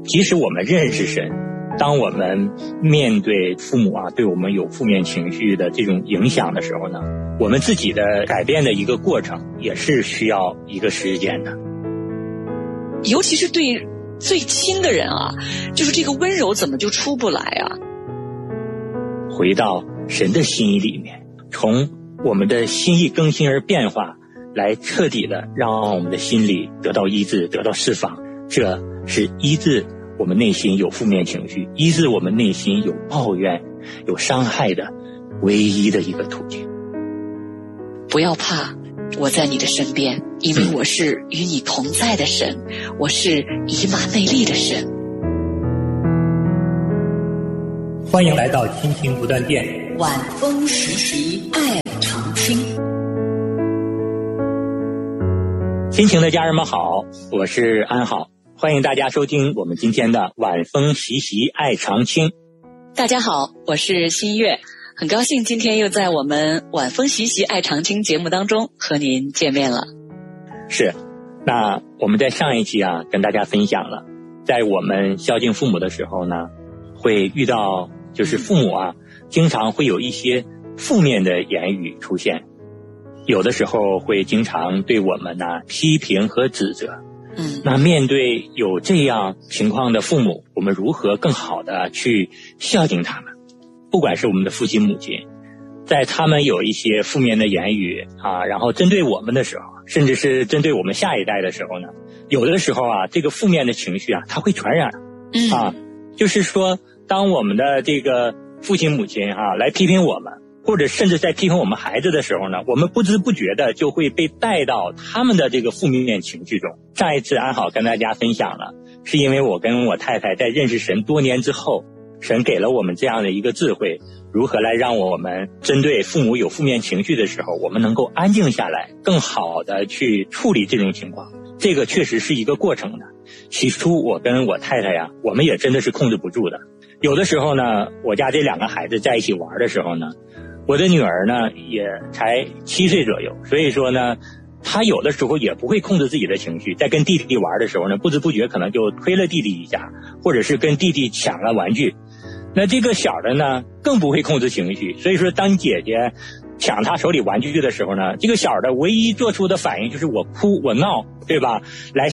即使我们认识神，当我们面对父母对我们有负面情绪的这种影响的时候呢，我们自己的改变的一个过程也是需要一个时间的。 尤其是对最亲的人就是这个温柔怎么就出不来回到神的心意里面，从我们的心意更新而变化，来彻底的让我们的心里得到医治，得到释放。这是医治我们内心有负面情绪，医治我们内心有抱怨有伤害的唯一的一个途径。 不要怕，我在你的身边，因为我是与你同在的神，我是以马内利的神。 欢迎来到亲情不断电， 晚风习习，爱常青。 亲情的家人们好，我是安好，欢迎大家收听我们今天的晚风习习，爱常青。 大家好，我是新月，很高兴今天又在我们晚风习习，爱常青节目当中和您见面了。 是，那我们在上一期跟大家分享了，在我们孝敬父母的时候呢，会遇到就是父母经常会有一些负面的言语出现，有的时候会经常对我们批评和指责。那面对有这样情况的父母，我们如何更好的去孝敬他们？不管是我们的父亲母亲，在他们有一些负面的言语然后针对我们的时候，甚至是针对我们下一代的时候呢，有的时候这个负面的情绪它会传染就是说当我们的这个父亲母亲来批评我们，或者甚至在批评我们孩子的时候呢，我们不知不觉的就会被带到他们的这个负面情绪中。上一次安好跟大家分享了，是因为我跟我太太在认识神多年之后，神给了我们这样的一个智慧，如何来让我们针对父母有负面情绪的时候，我们能够安静下来，更好的去处理这种情况。这个确实是一个过程的。起初我跟我太太我们也真的是控制不住的。有的时候呢，我家这两个孩子在一起玩的时候呢，我的女儿呢也才7岁左右，所以说呢，她有的时候也不会控制自己的情绪，在跟弟弟玩的时候呢，不知不觉可能就推了弟弟一下，或者是跟弟弟抢了玩具。那这个小的呢更不会控制情绪，所以说当姐姐抢他手里玩具的时候呢，这个小的唯一做出的反应就是我哭我闹，对吧？来